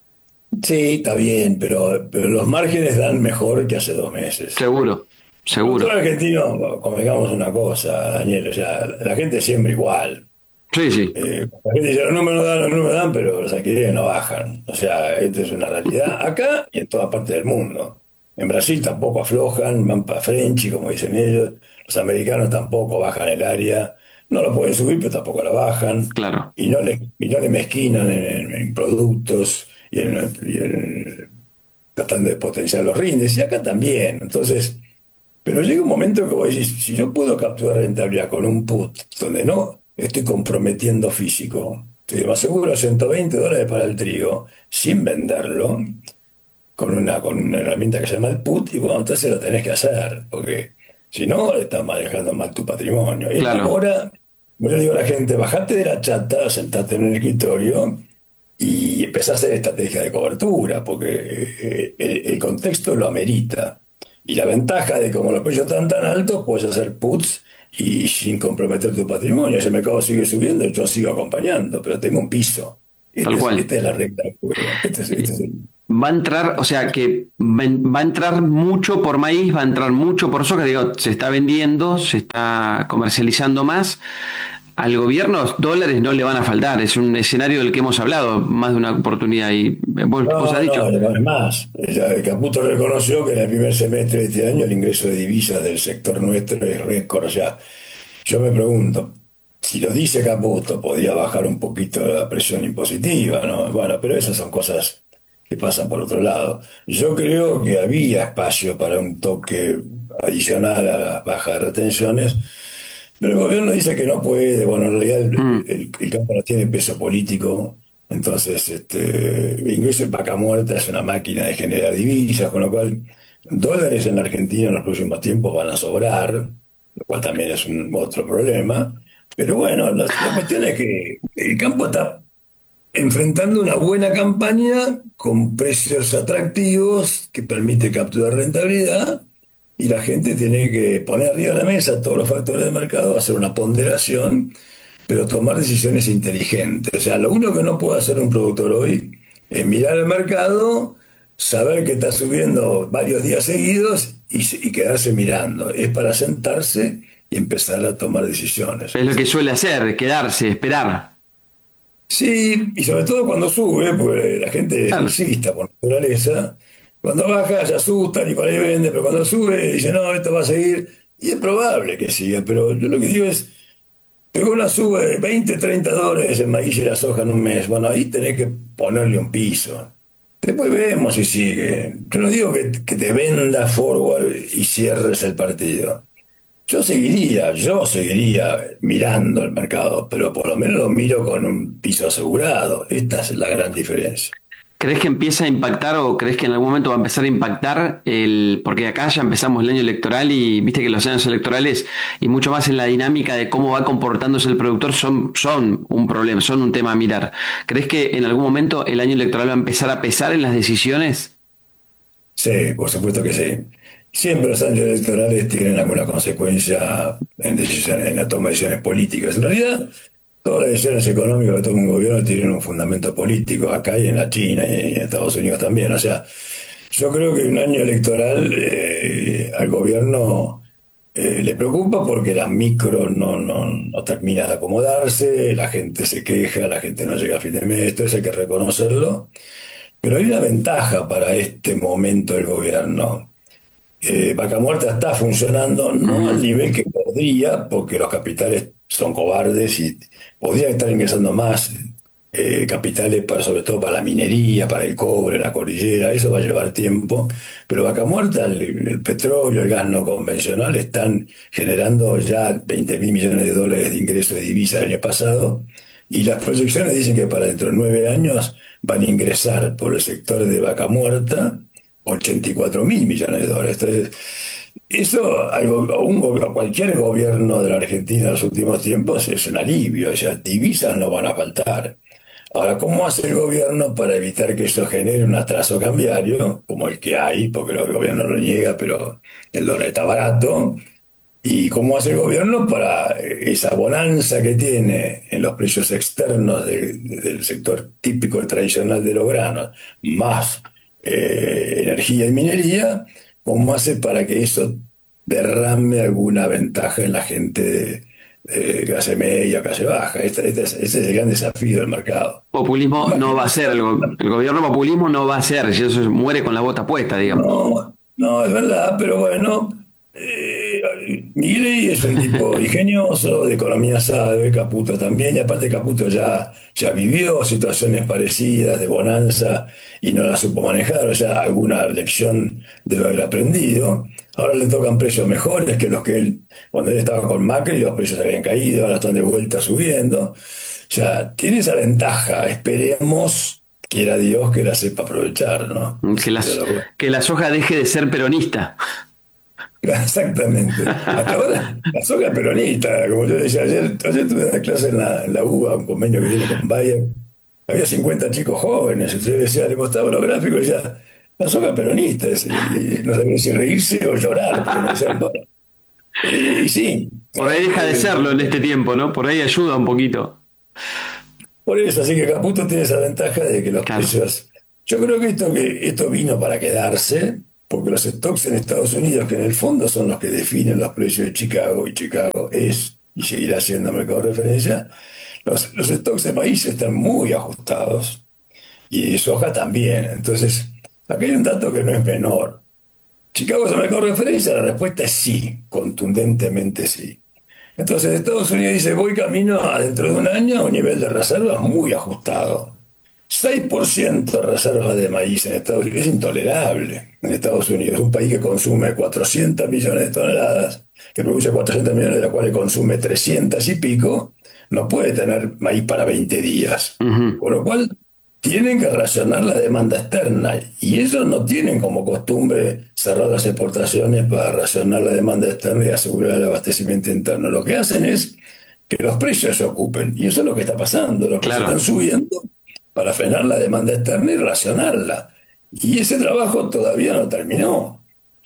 Sí, está bien, pero, pero los márgenes dan mejor que hace dos meses. Seguro, seguro. Todo argentino, convengamos una cosa, Daniel, o sea, la gente siembra igual. Sí, sí. Eh, la gente dice, los números dan, los números dan, pero los alquileres no bajan. O sea, esto es una realidad acá y en toda parte del mundo. En Brasil tampoco aflojan, van para Frenchy, como dicen ellos. Los americanos tampoco bajan el área. No lo pueden subir, pero tampoco la bajan. Claro. Y no le, y no le mezquinan en, en, en productos. Y, en, y en, tratando de potenciar los rindes, y acá también. Entonces, pero llega un momento que voy a decir, si yo puedo capturar rentabilidad con un put, donde no estoy comprometiendo físico, te me aseguro ciento veinte dólares para el trigo, sin venderlo, con una, con una herramienta que se llama el put, y bueno, entonces lo tenés que hacer, porque si no, estás manejando mal tu patrimonio. Y claro. Ahora, yo le digo a la gente, bajate de la chata, sentate en el escritorio, y empezar a hacer estrategia de cobertura, porque el, el contexto lo amerita. Y la ventaja de como los precios están tan altos, puedes hacer puts y sin comprometer tu patrimonio. Si el mercado sigue subiendo, yo sigo acompañando, pero tengo un piso. Este Tal es- cual. Esta es la regla del juego. Este es, este es el- Va a entrar, o sea que va va a entrar mucho por maíz, va a entrar mucho por soja, digo, se está vendiendo, se está comercializando más. Al gobierno dólares no le van a faltar, es un escenario del que hemos hablado más de una oportunidad y vos, No, vos has dicho. no, no es más. Ya Caputo reconoció que en el primer semestre de este año el ingreso de divisas del sector nuestro es récord. Ya, yo me pregunto, si lo dice Caputo, podía bajar un poquito la presión impositiva, ¿no? Bueno, pero esas son cosas que pasan por otro lado. Yo creo que había espacio para un toque adicional a las bajas retenciones, pero el gobierno dice que no puede. Bueno, en realidad el, el- el campo no tiene peso político, entonces este, ingreso en vaca muerta es una máquina de generar divisas, con lo cual dólares en la Argentina en los próximos tiempos van a sobrar, lo cual también es un otro problema. Pero bueno, la, la cuestión es que el campo está enfrentando una buena campaña con precios atractivos que permite capturar rentabilidad y la gente tiene que poner arriba de la mesa todos los factores del mercado, hacer una ponderación, pero tomar decisiones inteligentes. O sea, lo único que no puede hacer un productor hoy es mirar el mercado, saber que está subiendo varios días seguidos y, se- y quedarse mirando. Es para sentarse y empezar a tomar decisiones. Es lo que suele hacer, quedarse, esperar. Sí, y sobre todo cuando sube, porque la gente es alcista por naturaleza. Cuando baja se asustan y por ahí vende, pero cuando sube dice, no, esto va a seguir. Y es probable que siga, pero yo lo que digo es, pegó una suba de veinte, treinta dólares en maíz y la soja en un mes. Bueno, ahí tenés que ponerle un piso. Después vemos si sigue. Yo no digo que, que te venda forward y cierres el partido. Yo seguiría, yo seguiría mirando el mercado, pero por lo menos lo miro con un piso asegurado. Esta es la gran diferencia. ¿Crees que empieza a impactar o crees que en algún momento va a empezar a impactar el, porque acá ya empezamos el año electoral y viste que los años electorales y mucho más en la dinámica de cómo va comportándose el productor son, son un problema, son un tema a mirar. ¿Crees que en algún momento el año electoral va a empezar a pesar en las decisiones? Sí, por supuesto que sí. Siempre los años electorales tienen alguna consecuencia en, decisiones, en la toma de decisiones políticas. En realidad, todas las decisiones económicas que toma un gobierno tienen un fundamento político, acá y en la China y en Estados Unidos también. O sea, yo creo que un año electoral eh, al gobierno eh, le preocupa porque la micro no, no, no termina de acomodarse, la gente se queja, la gente no llega a fin de mes, esto hay que reconocerlo. Pero hay una ventaja para este momento del gobierno. Eh, Vaca Muerta está funcionando no al nivel que podría, porque los capitales son cobardes y podrían estar ingresando más eh, capitales, para, sobre todo para la minería, para el cobre, la cordillera. Eso va a llevar tiempo. Pero Vaca Muerta, el, el petróleo, el gas no convencional están generando ya veinte mil millones de dólares de ingresos de divisa el año pasado. Y las proyecciones dicen que para dentro de nueve años van a ingresar por el sector de Vaca Muerta ochenta y cuatro mil millones de dólares. Entonces, eso algo, a, un, go- a cualquier gobierno de la Argentina en los últimos tiempos es un alivio. O sea, divisas no van a faltar. Ahora, ¿cómo hace el gobierno para evitar que eso genere un atraso cambiario, como el que hay, porque el gobierno lo niega, pero el dólar está barato? ¿Y cómo hace el gobierno para eh, esa bonanza que tiene en los precios externos de- de- del sector típico y tradicional de los granos, más eh, energía y minería? ¿Cómo hace para que eso derrame alguna ventaja en la gente de, de clase media, clase baja? Este, este es, ese es el gran desafío del mercado. Populismo no va a ser, el, go- el gobierno populismo no va a ser, si eso muere con la bota puesta, digamos. No, no, es verdad, pero bueno, eh, Milei es un tipo ingenioso, de economía sabe, Caputo también, y aparte Caputo ya, ya vivió situaciones parecidas de bonanza y no la supo manejar, o sea, alguna lección debe haber aprendido. Ahora le tocan precios mejores que los que él, cuando él estaba con Macri, los precios habían caído, ahora están de vuelta subiendo. O sea, tiene esa ventaja, esperemos, quiera Dios, que la sepa aprovechar, ¿no? Que la, que la soja deje de ser peronista. Exactamente. Hasta ahora, la soja peronista, como yo decía ayer, ayer tuve una clase en la, en la U B A, un convenio que tiene con Bayer. Había cincuenta chicos jóvenes, y yo decía, le mostraba los gráficos y decía, la soga peronista, es, y no sabía si reírse o llorar, pero no sé, bueno. Y, y sí. Por ahí deja de serlo en este tiempo, ¿no? Por ahí ayuda un poquito. Por eso, así que Caputo tiene esa ventaja de que los claro. precios... Yo creo que esto, que esto vino para quedarse, porque los stocks en Estados Unidos, que en el fondo son los que definen los precios de Chicago, y Chicago es y seguirá siendo mercado de referencia, los, los stocks de maíz están muy ajustados, y soja también. Entonces, aquí hay un dato que no es menor. ¿Chicago es el mercado de referencia? La respuesta es sí, contundentemente sí. Entonces Estados Unidos dice, voy camino a dentro de un año a un nivel de reservas muy ajustado. seis por ciento de reservas de maíz en Estados Unidos es intolerable. En Estados Unidos, un país que consume cuatrocientos millones de toneladas, que produce cuatrocientos millones, de las cuales consume trescientos y pico, no puede tener maíz para veinte días. Uh-huh. Por lo cual, tienen que racionar la demanda externa. Y ellos no tienen como costumbre cerrar las exportaciones para racionar la demanda externa y asegurar el abastecimiento interno. Lo que hacen es que los precios se ocupen. Y eso es lo que está pasando. Los precios claro. están subiendo para frenar la demanda externa y racionarla. Y ese trabajo todavía no terminó.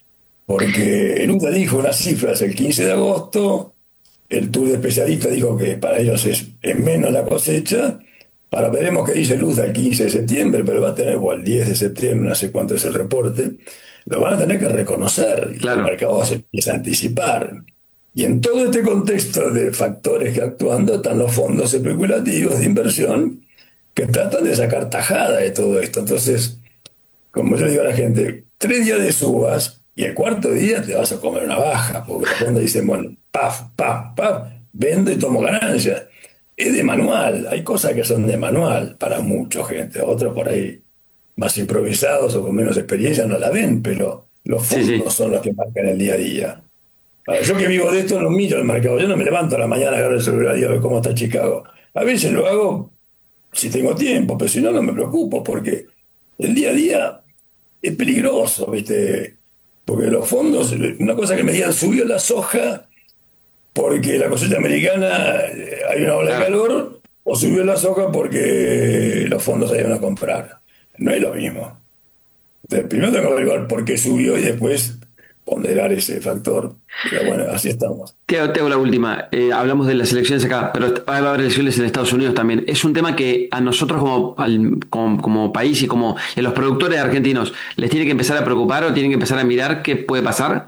Porque el U D A dijo unas cifras el quince de agosto, el tour de especialistas dijo que para ellos es, es menos la cosecha. Ahora veremos qué dice el U D A el quince de septiembre, pero va a tener, o el diez de septiembre, no sé cuánto es el reporte, lo van a tener que reconocer. Claro. Y el mercado se empieza a anticipar. Y en todo este contexto de factores que actuando están los fondos especulativos de inversión que tratan de sacar tajada de todo esto. Entonces, como yo digo a la gente, tres días de subas y el cuarto día te vas a comer una baja, porque los fondos dicen, bueno, paf, paf, paf, vendo y tomo ganancias. Es de manual, hay cosas que son de manual para mucha gente, otros por ahí más improvisados o con menos experiencia no la ven, pero los fondos sí, sí. son los que marcan el día a día. Ahora, yo que vivo de esto no miro el mercado, yo no me levanto a la mañana, agarro el celular y digo cómo está Chicago. A veces lo hago si tengo tiempo, pero si no, no me preocupo, porque el día a día es peligroso, ¿viste? Porque los fondos, una cosa que me digan, subió la soja porque la cosecha americana hay una ola de calor, o subió la soja porque los fondos se iban a comprar. No es lo mismo. Entonces, primero tengo que averiguar por qué subió y después ponderar ese factor. Pero bueno, así estamos. Te hago, te hago la última. Eh, hablamos de las elecciones acá, pero va a haber elecciones en Estados Unidos también. Es un tema que a nosotros como, al, como, como país y como a los productores argentinos, ¿les tiene que empezar a preocupar o tienen que empezar a mirar qué puede pasar?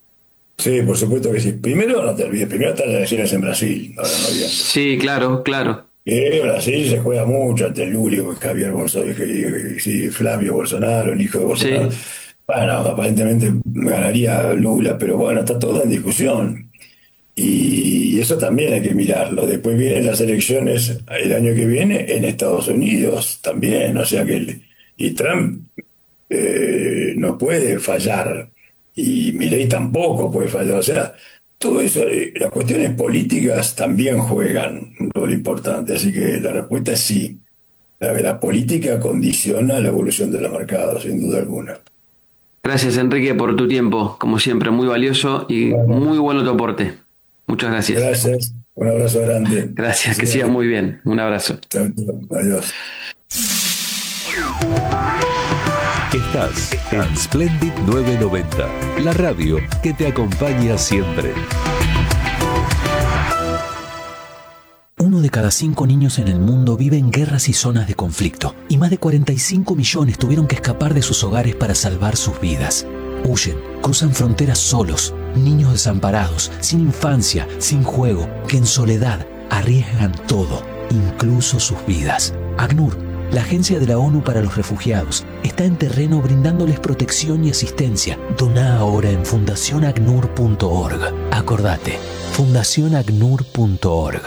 Sí, por supuesto que sí. Primero, no te olvides, primero están las elecciones en Brasil. Ahora no olvides. Sí, claro, claro. En Brasil se juega mucho ante el Lula, Javier Bolsonaro, sí, Flavio Bolsonaro, el hijo de Bolsonaro. Sí. Bueno, aparentemente ganaría Lula, pero bueno, está todo en discusión. Y eso también hay que mirarlo. Después vienen las elecciones el año que viene en Estados Unidos también. O sea que el, y Trump eh, no puede fallar. Y Milei tampoco puede fallar. O sea, todo eso, las cuestiones políticas también juegan un rol importante. Así que la respuesta es sí. La, la política condiciona la evolución de los mercados, sin duda alguna. Gracias, Enrique, por tu tiempo. Como siempre, muy valioso y bueno, muy bueno tu aporte. Muchas gracias. Gracias. Un abrazo grande. Gracias, que sigas muy bien. Un abrazo. Adiós. Estás en Splendid novecientos noventa, la radio que te acompaña siempre. Uno de cada cinco niños en el mundo vive en guerras y zonas de conflicto, y más de cuarenta y cinco millones tuvieron que escapar de sus hogares para salvar sus vidas. Huyen, cruzan fronteras solos, niños desamparados, sin infancia, sin juego, que en soledad arriesgan todo, incluso sus vidas. ACNUR, la Agencia de la ONU para los Refugiados, está en terreno brindándoles protección y asistencia. Doná ahora en fundación acnur punto org. Acordate, fundación acnur punto org.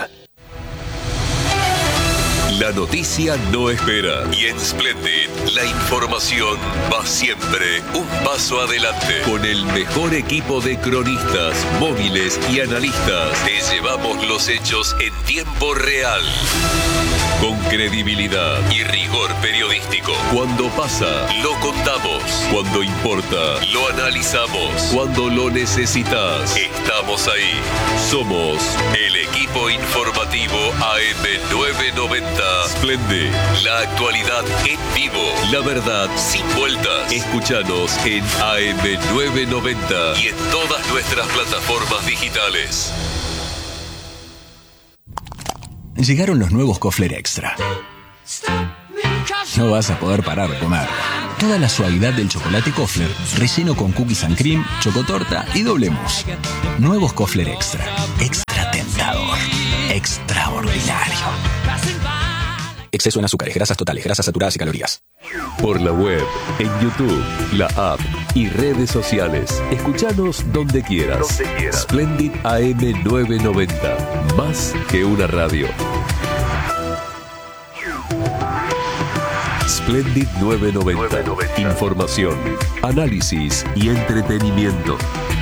La noticia no espera y en Splendid la información va siempre un paso adelante. Con el mejor equipo de cronistas, móviles y analistas, te llevamos los hechos en tiempo real. Con credibilidad y rigor periodístico. Cuando pasa, lo contamos. Cuando importa, lo analizamos. Cuando lo necesitas, estamos ahí. Somos el equipo Equipo informativo A M novecientos noventa. Splendid. La actualidad en vivo. La verdad sin vueltas. Escúchanos en A M novecientos noventa y en todas nuestras plataformas digitales. Llegaron los nuevos Kofler Extra. No vas a poder parar de comer. Toda la suavidad del chocolate Kofler, relleno con cookies and cream, chocotorta y doble mousse. Nuevos Kofler Extra. Extra tentador. Extraordinario. Exceso en azúcares, grasas totales, grasas saturadas y calorías. Por la web, en YouTube, la app y redes sociales. Escuchanos donde quieras. Donde quieras. Splendid A M novecientos noventa. Más que una radio. Splendid novecientos noventa. Información, análisis y entretenimiento.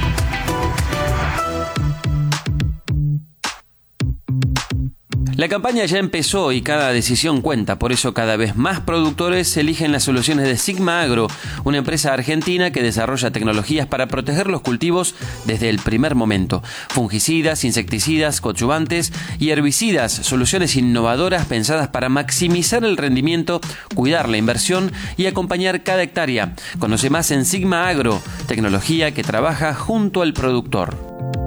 La campaña ya empezó y cada decisión cuenta, por eso cada vez más productores eligen las soluciones de Sigma Agro, una empresa argentina que desarrolla tecnologías para proteger los cultivos desde el primer momento. Fungicidas, insecticidas, coadyuvantes y herbicidas, soluciones innovadoras pensadas para maximizar el rendimiento, cuidar la inversión y acompañar cada hectárea. Conoce más en Sigma Agro, tecnología que trabaja junto al productor.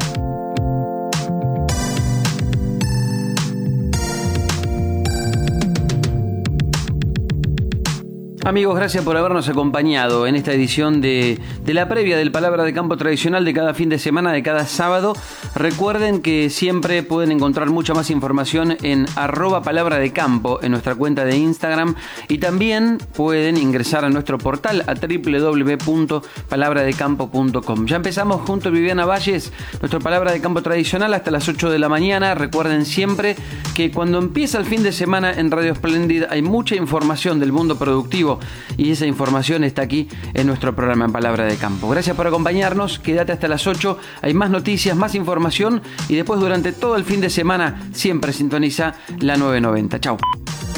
Amigos, gracias por habernos acompañado en esta edición de, de la previa del Palabra de Campo tradicional de cada fin de semana, de cada sábado. Recuerden que siempre pueden encontrar mucha más información en arroba Palabra de Campo, en nuestra cuenta de Instagram, y también pueden ingresar a nuestro portal a doble u doble u doble u punto palabra de campo punto com. Ya empezamos junto a Viviana Valles, nuestro Palabra de Campo tradicional hasta las ocho de la mañana. Recuerden siempre que cuando empieza el fin de semana en Radio Splendid hay mucha información del mundo productivo, y esa información está aquí en nuestro programa en Palabra de Campo. Gracias por acompañarnos, quédate hasta las ocho, hay más noticias, más información y después durante todo el fin de semana siempre sintoniza la nueve noventa. Chau.